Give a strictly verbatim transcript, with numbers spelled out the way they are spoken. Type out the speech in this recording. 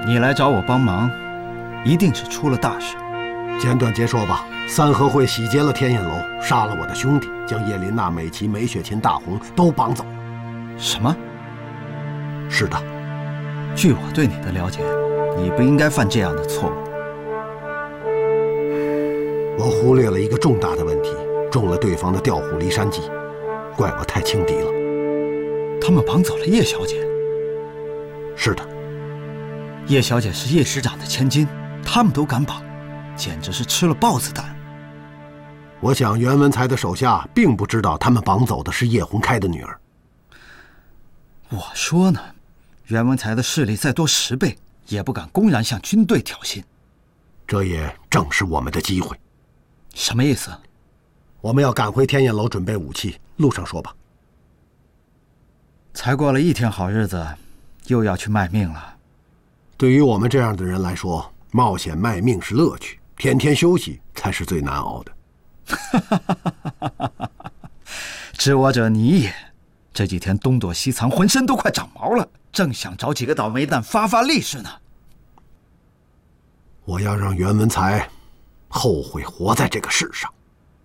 你来找我帮忙，一定是出了大事。 简短截说吧。三合会洗劫了天眼楼，杀了我的兄弟，将叶琳娜、美琪、梅雪琴、大红都绑走。 什么？ 是的。 据我对你的了解，你不应该犯这样的错误。 我忽略了一个重大的问题，中了对方的调虎离山计，怪我太轻敌了。 他们绑走了叶小姐。 是的。 叶小姐是叶师长的千金，他们都敢绑，简直是吃了豹子胆。 我想袁文才的手下并不知道他们绑走的是叶红开的女儿。 我说呢，袁文才的势力再多十倍，也不敢公然向军队挑衅。 这也正是我们的机会。 什么意思？ 我们要赶回天眼楼准备武器，路上说吧。 才过了一天好日子，又要去卖命了。 对于我们这样的人来说，冒险卖命是乐趣，天天休息才是最难熬的。 知我者你也，这几天东躲西藏，浑身都快长毛了，正想找几个倒霉蛋发发力士呢。 我要让袁文才后悔活在这个世上。